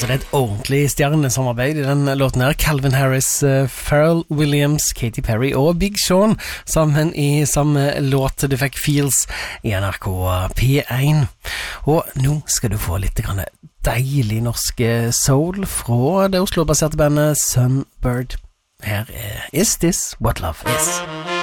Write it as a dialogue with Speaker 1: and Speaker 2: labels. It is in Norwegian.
Speaker 1: det er et ordentlig stjernesamarbeid I den låten her. Calvin Harris, Pharrell Williams, Katy Perry og Big Sean sammen I samme låt. Du fikk Feels I NRK P1. Og nå skal du få litt grann deilig norsk soul fra det Oslo-baserte bandet Sunbird. Her Is This What Love Is?